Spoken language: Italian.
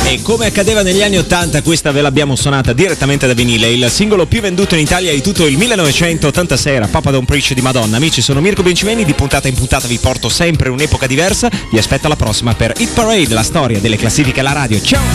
E come accadeva negli anni 80, questa ve l'abbiamo suonata direttamente da vinile. Il singolo più venduto in Italia di tutto il 1986 era Papa Don't Preach di Madonna. Amici, sono Mirko Bencimeni, di puntata in puntata vi porto sempre un'epoca diversa. Vi aspetto alla prossima per Hit Parade, la storia delle classifiche alla radio. Ciao!